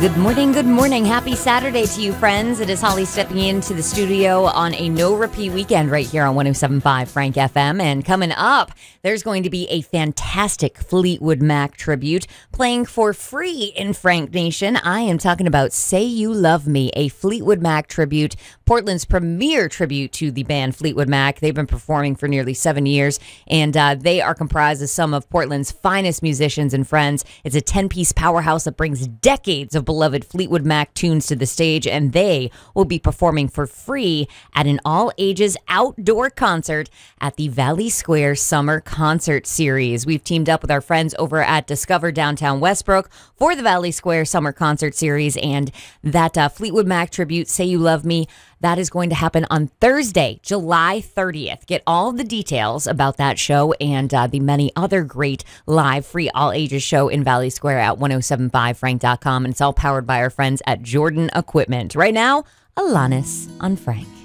Good morning, good morning. Happy Saturday to you, friends. It is Holly stepping into the studio on a no-repeat weekend right here on 107.5 Frank FM. And coming up, there's going to be a fantastic Fleetwood Mac tribute playing for free in Frank Nation. I am talking about Say You Love Me, a Fleetwood Mac tribute, Portland's premier tribute to the band Fleetwood Mac. They've been performing for nearly 7 years, and they are comprised of some of Portland's finest musicians and friends. It's a 10-piece powerhouse that brings decades of beloved Fleetwood Mac tunes to the stage, and they will be performing for free at an all-ages outdoor concert at the Valley Square Summer Concert Series. We've teamed up with our friends over at Discover Downtown Westbrook for the Valley Square Summer Concert Series, and that Fleetwood Mac tribute, Say You Love Me, that is going to happen on Thursday, July 30th. Get all the details about that show and the many other great live free all-ages show in Valley Square at 1075frank.com. And it's all powered by our friends at Jordan Equipment. Right now, Alanis on Frank.